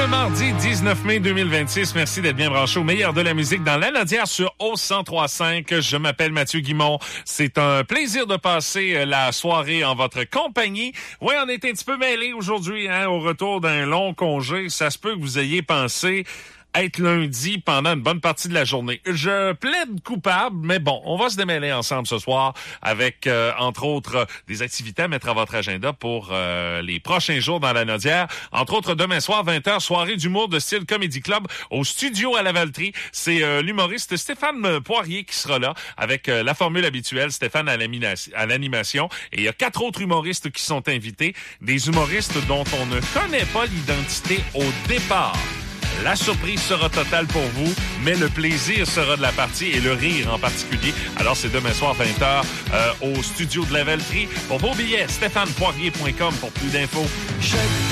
le mardi 19 mai 2026. Merci d'être bien branché au meilleur de la musique dans la Landière sur O103.5. Je m'appelle Mathieu Guimont. C'est un plaisir de passer la soirée en votre compagnie. Oui, on est un petit peu mêlés aujourd'hui, au retour d'un long congé. Ça se peut que vous ayez pensé être lundi pendant une bonne partie de la journée. Je plaide coupable, mais bon, on va se démêler ensemble ce soir avec, entre autres, des activités à mettre à votre agenda pour les prochains jours dans la Naudière. Entre autres, demain soir, 20h, soirée d'humour de style Comedy Club au studio à la Valtrie. C'est l'humoriste Stéphane Poirier qui sera là avec la formule habituelle, Stéphane à l'animation. Et il y a 4 autres humoristes qui sont invités, des humoristes dont on ne connaît pas l'identité au départ. La surprise sera totale pour vous, mais le plaisir sera de la partie et le rire en particulier. Alors, c'est demain soir, 20h, au studio de la Valtrie. Pour vos billets, stéphanepoirier.com pour plus d'infos.